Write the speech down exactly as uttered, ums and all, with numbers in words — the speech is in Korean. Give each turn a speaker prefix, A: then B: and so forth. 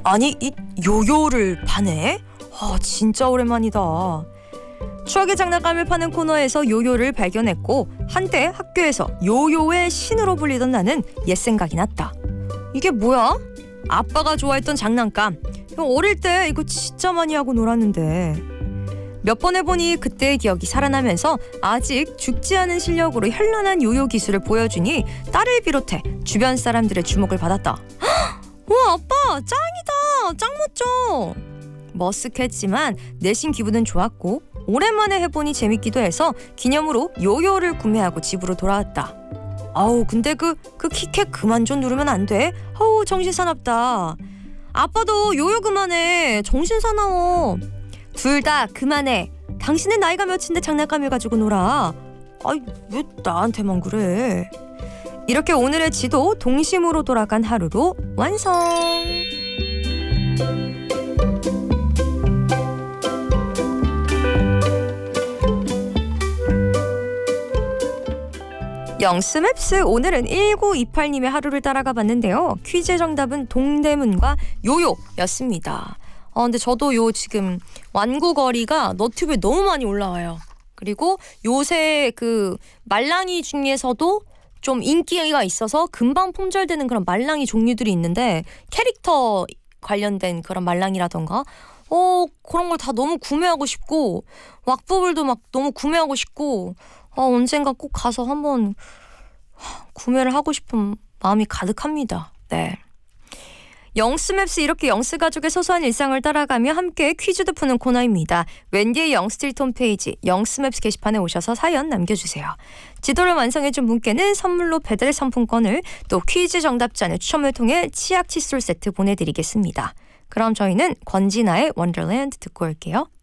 A: 아니 이 요요를 파네? 아 진짜 오랜만이다. 추억의 장난감을 파는 코너에서 요요를 발견했고 한때 학교에서 요요의 신으로 불리던 나는 옛 생각이 났다. 이게 뭐야? 아빠가 좋아했던 장난감. 어릴 때 이거 진짜 많이 하고 놀았는데. 몇 번 해보니 그때의 기억이 살아나면서 아직 죽지 않은 실력으로 현란한 요요 기술을 보여주니 딸을 비롯해 주변 사람들의 주목을 받았다. 와 아빠 짱이다. 짱 멋져. 머쓱했지만 내심 기분은 좋았고 오랜만에 해보니 재밌기도 해서 기념으로 요요를 구매하고 집으로 돌아왔다. 아우 근데 그, 그 키캣 그만 좀 누르면 안 돼? 아우 정신사납다. 아빠도 요요 그만해. 정신사나워. 둘 다 그만해. 당신은 나이가 몇인데 장난감을 가지고 놀아. 아이 왜 나한테만 그래. 이렇게 오늘의 지도 동심으로 돌아간 하루로 완성. 영스맵스 오늘은 일구이팔 님의 하루를 따라가 봤는데요. 퀴즈 정답은 동대문과 요요였습니다. 어, 근데 저도 요 지금 완구거리가 너튜브에 너무 많이 올라와요. 그리고 요새 그 말랑이 중에서도 좀 인기가 있어서 금방 품절되는 그런 말랑이 종류들이 있는데 캐릭터 관련된 그런 말랑이라던가 어 그런 걸 다 너무 구매하고 싶고 왁부블도 막 너무 구매하고 싶고 어, 언젠가 꼭 가서 한번 구매를 하고 싶은 마음이 가득합니다. 네. 영스맵스 이렇게 영스 가족의 소소한 일상을 따라가며 함께 퀴즈도 푸는 코너입니다. 웬디의 영스트리트 홈페이지 영스맵스 게시판에 오셔서 사연 남겨주세요. 지도를 완성해준 분께는 선물로 배달 상품권을 또 퀴즈 정답자는 추첨을 통해 치약 칫솔 세트 보내드리겠습니다. 그럼 저희는 권진아의 원더랜드 듣고 올게요.